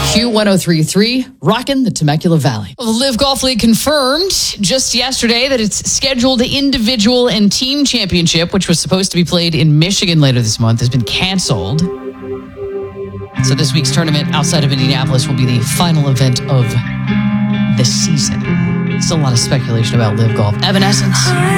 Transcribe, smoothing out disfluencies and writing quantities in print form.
Q1033, rocking the Temecula Valley. Well, the LIV Golf League confirmed just yesterday that its scheduled individual and team championship, which was supposed to be played in Michigan later this month, has been canceled. So this week's tournament outside of Indianapolis will be the final event of the season. Still a lot of speculation about LIV Golf. Evanescence.